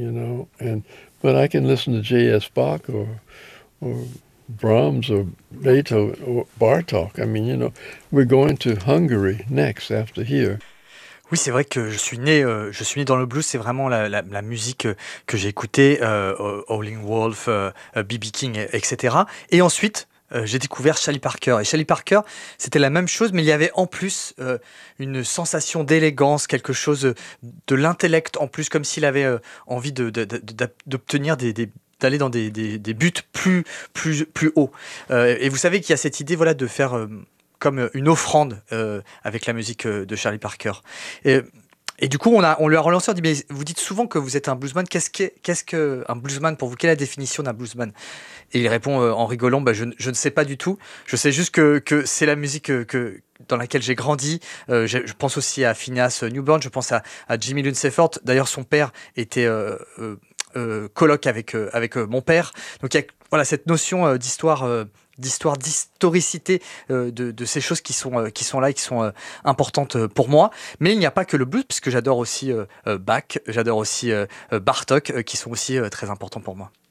you know. But I can listen to J.S. Bach or Brahms or Beethoven or Bartok. I mean, you know, we're going to Hungary next after here. Oui, c'est vrai que je suis né dans le blues. C'est vraiment la musique que j'ai écoutée, Howlin' Wolf, B.B. King, etc. Et ensuite, j'ai découvert Charlie Parker. Et Charlie Parker, c'était la même chose, mais il y avait en plus une sensation d'élégance, quelque chose de l'intellect en plus, comme s'il avait envie d'obtenir d'aller dans des buts plus hauts. Et vous savez qu'il y a cette idée, voilà, de faire comme une offrande avec la musique de Charlie Parker. Et, et du coup, on lui a relancé, on dit, mais vous dites souvent que vous êtes un bluesman. Qu'est-ce qu'un bluesman pour vous? Quelle est la définition d'un bluesman? Et il répond en rigolant, bah, je ne sais pas du tout. Je sais juste que c'est la musique dans laquelle j'ai grandi. Je pense aussi à Phineas Newborn, je pense à Jimmy Lunceford. D'ailleurs, son père était coloc avec mon père. Donc il y a voilà, cette notion d'historicité de ces choses qui sont là et qui sont importantes pour moi. Mais il n'y a pas que le blues, puisque j'adore aussi Bach, j'adore aussi Bartok, qui sont aussi très importants pour moi.